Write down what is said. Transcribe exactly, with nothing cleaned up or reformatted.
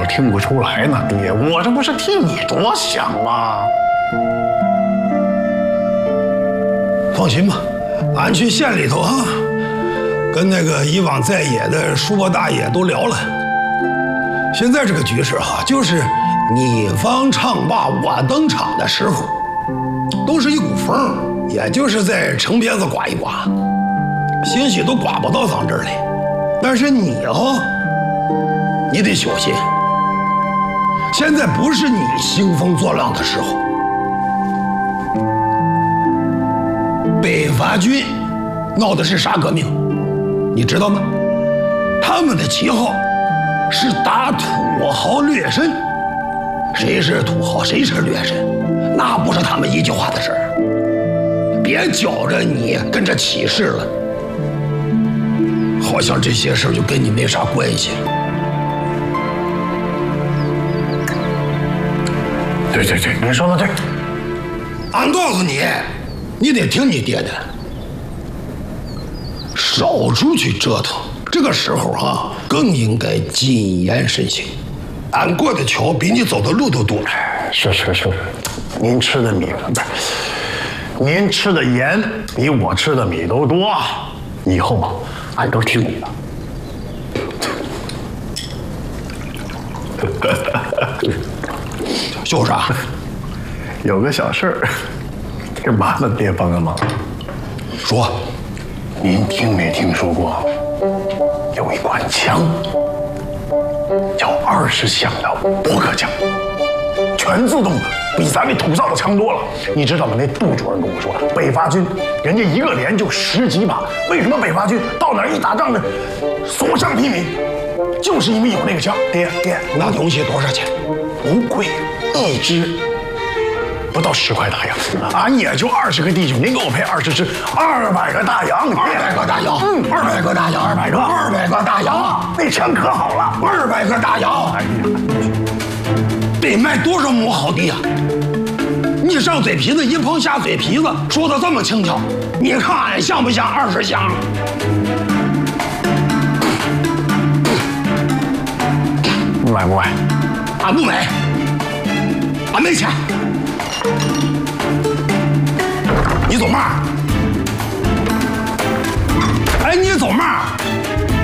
听不出来呢，爹，我这不是替你着想吗？ 放心吧，俺去县里头啊，跟那个以往在野的叔伯大爷都聊了。现在这个局势哈、啊，就是你方唱罢我登场的时候，都是一股风，也就是在城边子刮一刮，兴许都刮不到咱这儿来。但是你哦，你得小心，现在不是你兴风作浪的时候。北伐军闹的是啥革命？你知道吗？他们的旗号是打土豪劣绅，谁是土豪，谁是劣绅，那不是他们一句话的事儿。别觉着你跟着起事了，好像这些事儿就跟你没啥关系了。 对对对，你说的对。 俺告诉你，你得听你爹的，少出去折腾。这个时候啊，更应该谨言慎行。俺过的桥比你走的路都多。 是是是，您吃的米不是，您吃的盐比我吃的米都多。以后啊，俺都听你的。 秀啥？ 有个小事儿，这麻烦爹帮个忙。 说， 您听没听说过？有一款枪，叫二十响的驳壳枪，全自动的，比咱那土造的强多了。你知道吗？那杜主任跟我说，北伐军人家一个连就十几把，为什么北伐军到哪儿一打仗呢，所向披靡？就是因为有那个枪。爹爹， 那东西多少钱？ 不贵，一支不到十块大洋，俺也就二十个弟兄，您给我配二十支，二百个大洋， 二百个大洋，嗯，二百个大洋， 二百个， 二百个大洋， 那枪可好了， 二百个大洋， 哎呀， 得卖多少亩好地呀？你上嘴皮子一碰下嘴皮子，说的这么轻巧，你看俺像不像二十响？ 买不买？ 俺不买，俺没钱。你走嘛？哎，你走嘛？